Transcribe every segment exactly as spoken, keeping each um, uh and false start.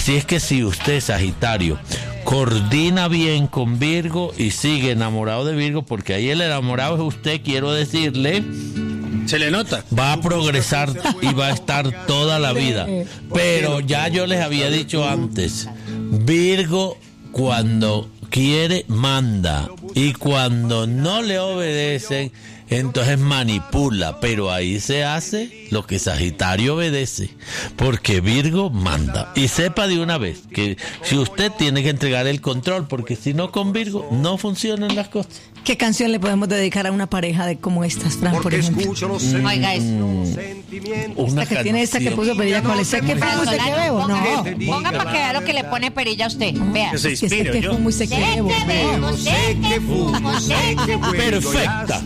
Así es que si usted, Sagitario, coordina bien con Virgo y sigue enamorado de Virgo, porque ahí el enamorado es usted, quiero decirle, se le nota, va a progresar y va a estar toda la vida. Pero ya yo les había dicho antes, Virgo cuando quiere manda, y cuando no le obedecen entonces manipula, pero ahí se hace lo que Sagitario obedece, porque Virgo manda. Y sepa de una vez que si usted tiene que entregar el control, porque si no, con Virgo no funcionan las cosas. ¿Qué canción le podemos dedicar a una pareja de como estas, Fran, por ejemplo? Mm, Oiga eso. Una Esta que tiene esta que puso Perilla, ¿cuál es? ¿Sé qué fue muy Solano, sequebebo? No. ponga, ponga para que vea lo que le pone Perilla a usted. Vea. que se Es que inspire, sé que yo. fue muy Sé sequebebo. que bebo, sé que fumo, sé que Perfecta.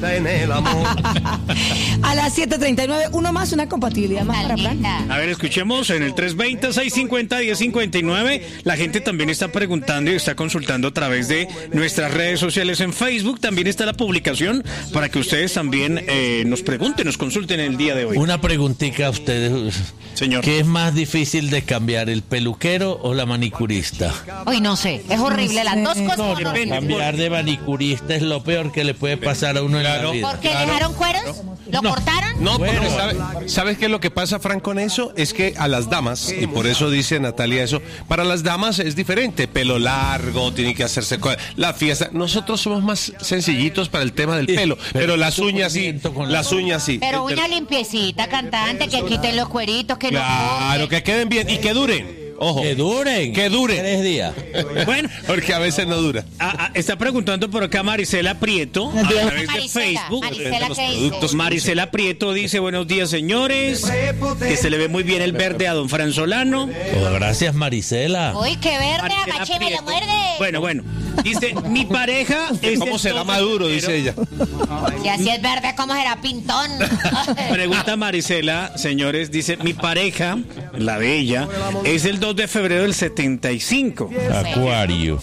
A las siete treinta y nueve, uno más, una compatibilidad más para Fran. A ver, escuchemos en el tres veinte, seiscientos cincuenta, diez cincuenta y nueve. La gente también está preguntando y está consultando a través de nuestras redes sociales en Facebook. También está la publicación para que ustedes también eh, nos pregunten, nos consulten el día de hoy. Una preguntita a ustedes, Señor. ¿qué es más difícil de cambiar, el peluquero o la manicurista? Uy, no sé, es horrible, las dos cosas No, son depende. horribles. Cambiar de manicurista es lo peor que le puede pasar a uno en la vida. ¿Por qué dejaron cueros? ¿Lo cortaron? No, Bueno. porque sabe- ¿sabes qué es lo que pasa, Fran, con eso? Es que a las damas, y por eso dice Natalia eso, para las damas es diferente, pelo largo, tiene que hacerse co- la fiesta. Nosotros somos más sencillitos para el tema del Sí, pelo, pero pero las tu uñas sí, movimiento con las la- uñas sí. Pero Eh, una limpiecita, cantante, que quiten los cueritos, que no Claro, corten. que queden bien y que duren. Ojo, Que duren. que duren. Tres días. Bueno, Porque a veces no dura. a- a- está preguntando por acá Maricela Prieto a través de Marisela, Facebook. Marisela, los ¿qué dice? productos. Maricela Prieto dice: buenos días, señores, que se le ve muy bien el verde a don Fran Solano. Oh, gracias, Marisela. Uy, qué verde, Maricela Apache me Prieto. lo muerde. Bueno, bueno. Dice: mi pareja es ¿Cómo del será dos de maduro? febrero. Dice ella. Si así es verde, ¿cómo será pintón? Pregunta Maricela, señores, dice: mi pareja, la de ella, es el dos de febrero del setenta y cinco. Acuario.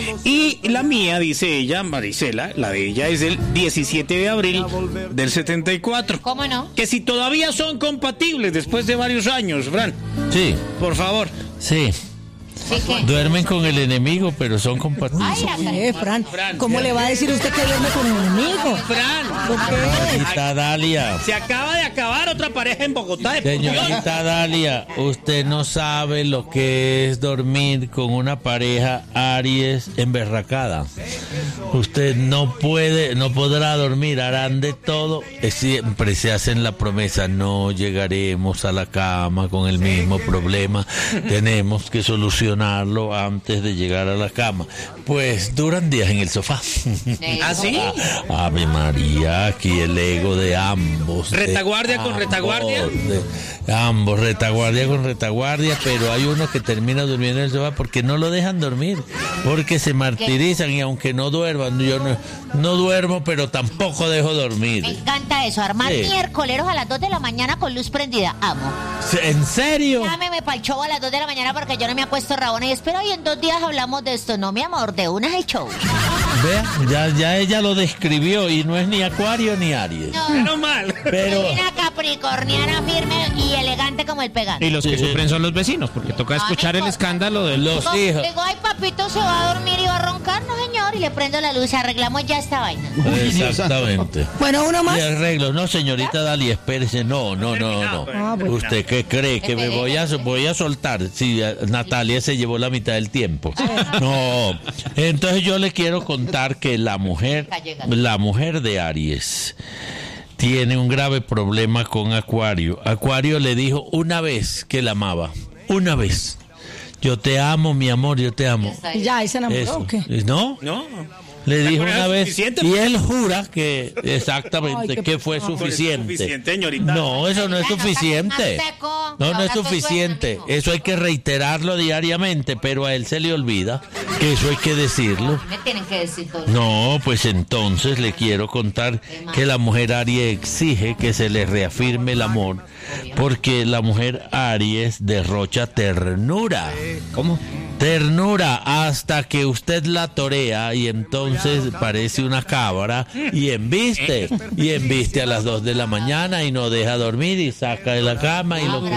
Y la mía, dice ella, Maricela, la de ella es del diecisiete de abril del setenta y cuatro. ¿Cómo no? Que si todavía son compatibles después de varios años, Fran, Sí, por favor. sí. Sí, que. Duermen con el enemigo, pero son compatibles. Ay, hasta- Eh, Fran, Fran, ¿cómo ya. le va a decir usted que duerme con el enemigo? Fran, ¿Por qué? Señorita Dalia. se acaba de acabar otra pareja en Bogotá. De Señorita Dalia, usted no sabe lo que es dormir con una pareja Aries emberracada. Usted no puede, no podrá dormir, harán de todo. Eh, Siempre se hacen la promesa, no llegaremos a la cama con el mismo problema. Tenemos que solucionarlo antes de llegar a la cama. Pues duran días en el sofá. ¿Ah, sí? Ave María, aquí el ego de ambos. de Retaguardia con retaguardia. de ambos, retaguardia con retaguardia, pero hay uno que termina durmiendo en el sofá porque no lo dejan dormir, porque se martirizan y aunque no duerman, yo no, no duermo, pero tampoco dejo dormir. Me encanta eso, armar Sí. miércoleros a las dos de la mañana con luz prendida. Amo. ¿En serio? Llámeme para el show a las dos de la mañana porque yo no me acuesto rabona y espero y en dos días hablamos de esto. No, mi amor, de una es el show. Vea, ya, ya ella lo describió y no es ni Acuario ni Aries. No, Menos mal. Pero soy una capricorniana firme y elegante como el pegante. Y los que Sí. sufren son los vecinos, porque toca escuchar el escándalo de los... los Digo, hijos. digo, ay, papito, ¿se va a dormir y va a roncar? No, señor, y le prendo la luz, arreglamos ya esta vaina. Exactamente. Bueno, uno más. Y arreglo, no, señorita Dalia, espérese, no, no, no, no. Ah, bueno. ¿Usted qué cree? ¿Que me voy a, voy a soltar? Si eh, Natalia se llevó la mitad del tiempo. No, entonces yo le quiero contar que la mujer, la mujer de Aries tiene un grave problema con Acuario. Acuario le dijo una vez que la amaba, una vez. Yo te amo, mi amor, yo te amo. Y ya, ¿y se enamoró Eso. o qué? ¿No? No. Le dijo Pero una era vez suficiente, y pues. él jura que exactamente Ay, qué que fue pesado. suficiente. Suficiente, señorita. No, eso no es Ya no suficiente. está más seco, No, no ahora es con suficiente. sueño, mijo. Eso hay que reiterarlo diariamente, pero a él se le olvida que eso hay que decirlo. Me tienen que decir todo. No, pues entonces le quiero contar que la mujer Aries exige que se le reafirme el amor, porque la mujer Aries derrocha ternura. ¿Cómo? Ternura hasta que usted la torea y entonces parece una cabra y embiste. Y embiste a las dos de la mañana y no deja dormir y saca de la cama y lo que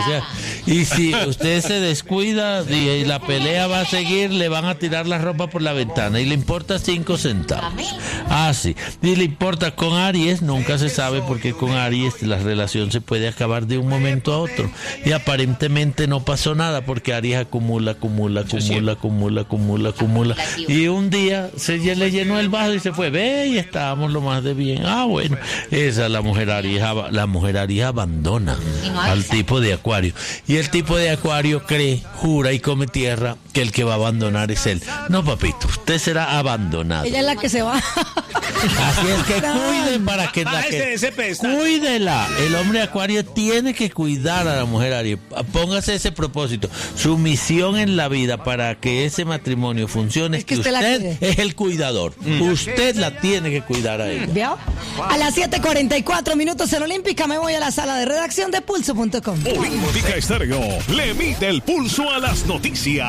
O sea, y si usted se descuida y la pelea va a seguir, le van a tirar la ropa por la ventana y le importa cinco centavos. Ah, sí. Y le importa con Aries, nunca se sabe porque con Aries la relación se puede acabar de un momento a otro. Y aparentemente no pasó nada porque Aries acumula, acumula, acumula, acumula, acumula, acumula. Y un día se le llenó el vaso y se fue. Ve, y estábamos lo más de bien. Ah, bueno. Esa la mujer Aries, la mujer Aries abandona al tipo de Acuario. Y el tipo de Acuario cree, jura y come tierra que el que va a abandonar es él. No, papito, usted será abandonado. Ella es la que se va. Así es que cuide para que la que cuídela. El hombre Acuario tiene que cuidar a la mujer Aries. Póngase ese propósito. Su misión en la vida para que ese matrimonio funcione es que, que usted, usted es el cuidador. Mm. Usted la tiene que cuidar a ella. ¿Vio? A las siete cuarenta y cuatro minutos en Olímpica me voy a la sala de redacción de pulso punto com. Olímpica Estéreo le mide el pulso a las noticias.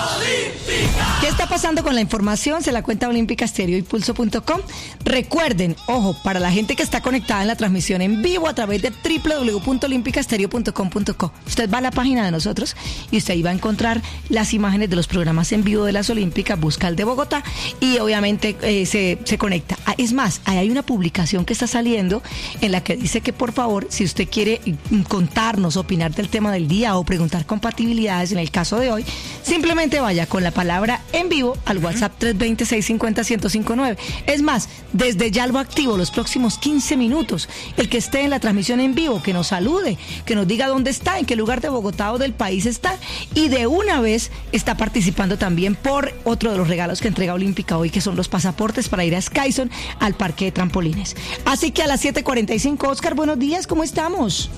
¿Qué está pasando con la información? Se la cuenta Olímpica Estéreo y pulso punto com. Recuerden, ojo, para la gente que está conectada en la transmisión en vivo a través de doble u doble u doble u punto olímpica estéreo punto com punto co. Usted va a la página de nosotros y usted ahí va a encontrar las imágenes de los programas en vivo de las Olímpicas, busca el de Bogotá y obviamente eh, se, se conecta. Ah, es más, ahí hay una publicación que está saliendo en la que dice que por favor, si usted quiere contarnos, opinar del tema del día o preguntar compatibilidades en el caso de hoy, simplemente vaya con la palabra en vivo al WhatsApp tres dos cero, seis cinco cero, uno cero cinco nueve. Es más, desde ya lo activo los próximos quince minutos. El que esté en la transmisión en vivo, que nos salude, que nos diga dónde está, en qué lugar de Bogotá o del país está, y de una vez está participando también por otro de los regalos que entrega Olímpica hoy, que son los pasaportes para ir a Skyson al parque de trampolines. Así que a las siete cuarenta y cinco, Oscar, buenos días, ¿cómo estamos?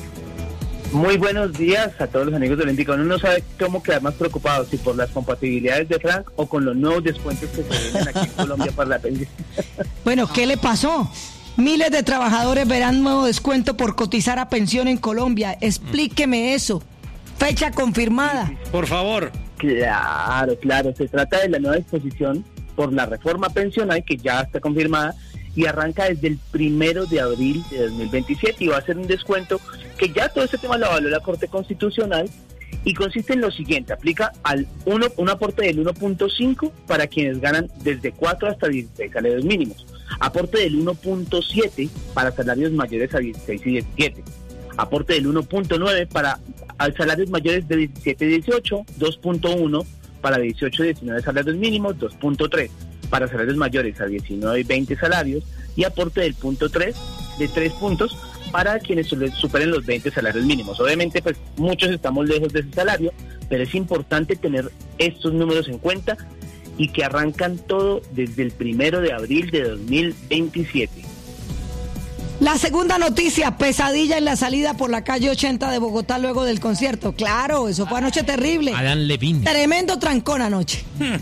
Muy buenos días a todos los amigos de Olímpica. Uno no sabe cómo quedar más preocupado, si por las compatibilidades de Frank o con los nuevos descuentos que se vienen aquí en Colombia para la pensión. Bueno, ¿qué le pasó? Miles de trabajadores verán nuevo descuento por cotizar a pensión en Colombia. Explíqueme eso. Fecha confirmada. Por favor. Claro, claro. Se trata de la nueva disposición por la reforma pensional que ya está confirmada y arranca desde el primero de abril de dos mil veintisiete y va a ser un descuento que ya todo este tema lo avaló la Corte Constitucional y consiste en lo siguiente: aplica al uno, un aporte del uno punto cinco para quienes ganan desde cuatro hasta dieciséis salarios mínimos, aporte del uno punto siete para salarios mayores a dieciséis y diecisiete, aporte del uno punto nueve para salarios mayores de diecisiete y dieciocho, dos punto uno para dieciocho y diecinueve salarios mínimos, dos punto tres para salarios mayores a diecinueve y veinte salarios y aporte del punto tres de tres puntos para quienes superen los veinte salarios mínimos. Obviamente, pues muchos estamos lejos de ese salario, pero es importante tener estos números en cuenta y que arrancan todo desde el primero de abril de dos mil veintisiete. La segunda noticia, pesadilla en la salida por la calle ochenta de Bogotá luego del concierto. Claro, eso fue anoche terrible. Adán Levine. Tremendo trancón anoche.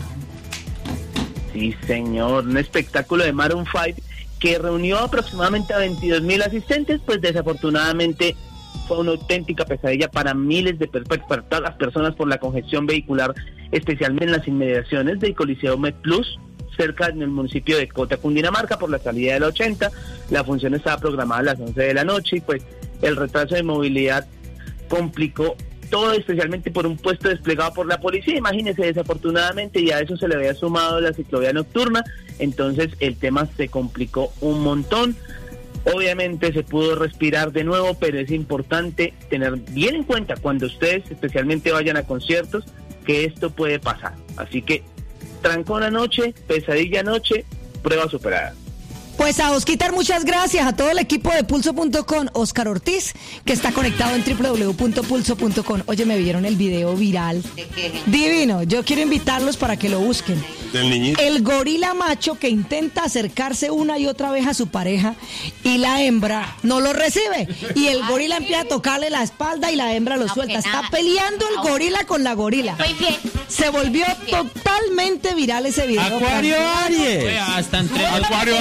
Sí, señor, un espectáculo de Maroon cinco que reunió aproximadamente a veintidós mil asistentes, pues desafortunadamente fue una auténtica pesadilla para miles de personas, para todas las personas por la congestión vehicular, especialmente en las inmediaciones del Coliseo MedPlus, cerca en el municipio de Cota, Cundinamarca, por la salida de la ochenta. La función estaba programada a las once de la noche y pues el retraso de movilidad complicó todo, especialmente por un puesto desplegado por la policía. Imagínense, desafortunadamente, y a eso se le había sumado la ciclovía nocturna, entonces el tema se complicó un montón. Obviamente se pudo respirar de nuevo, pero es importante tener bien en cuenta cuando ustedes especialmente vayan a conciertos que esto puede pasar. Así que trancón anoche, pesadilla anoche, prueba superada. Pues a Osquitar, muchas gracias a todo el equipo de pulso punto com, Oscar Ortiz, que está conectado en doble u doble u doble u punto pulso punto com. Oye, me vieron el video viral. Divino, yo quiero invitarlos para que lo busquen. Del niñito. El gorila macho que intenta acercarse una y otra vez a su pareja y la hembra no lo recibe. Y el gorila empieza a tocarle la espalda y la hembra lo suelta. Está peleando el gorila con la gorila. Se volvió totalmente viral ese video. Acuario Aries. Hasta entre Acuario Aries.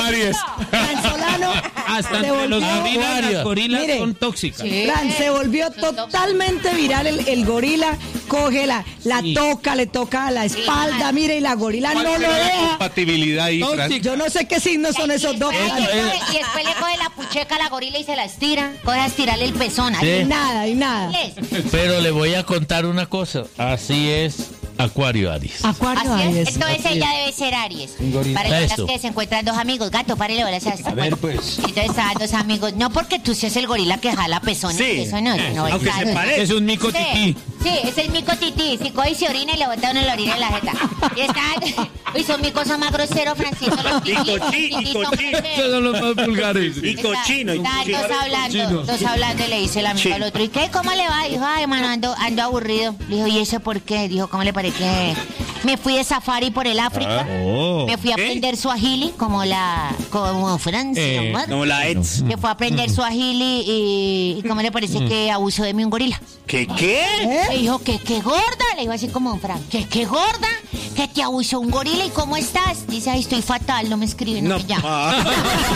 Franzolano Hasta se entre los volvió- gorilas, las gorilas Mire, son tóxicas. Sí. Fran, se volvió Son totalmente viral el, el gorila, coge la, la Sí. toca, le toca la espalda, mire, y la gorila no lo ¿Cuál será la deja. compatibilidad ahí, Fran? Yo no sé qué signos son esos dos. Y Fran. después, y después le coge la pucheca a la gorila y se la estira. Coge a estirarle el pezón. Sí. Y Ahí nada, y nada. es. Pero le voy a contar una cosa. Así es Acuario Aries. Acuario, Así es. Aries. Entonces ella debe ser Aries. gorila. Para las Eso. que se encuentran dos amigos. Gato, párele bolas a esto. A ver, pues. Entonces estaban dos amigos. No porque tú seas el gorila que jala pezones. Sí. Eso no, no Aunque es se sano. parezca. Es un mico Sí, tití. sí, ese es mico tití. Si coge y se orina y le bota uno la orina en la jeta. Y está. Uy, son micos son más groseros, Francisco. Los Y titís, los cochi- y titís son cochino. groseros. Esos son los más vulgares. Y cochino. y Estaban cochino. dos hablando, dos hablando y le dice el amigo Sí. al otro, ¿y qué? ¿Cómo le va? Dijo, ay, mano, ando, ando aburrido. Le dijo, ¿y eso por qué? Dijo, ¿cómo le parece que me fui de safari por el África? Oh. Me fui a ¿Qué? aprender suajili, como la, como Francia, Eh, Omar. Como la ex. Me fue a aprender suajili y, y ¿cómo le parece que abusó de mí un gorila? ¿Qué qué? Le dijo, ¿qué, qué gorda? Le dijo así como un Frank, ¿qué, qué gorda? Que te abusó un gorila y ¿cómo estás? Dice, ay, estoy fatal, no me escriben, no, No. me llaman. Ah.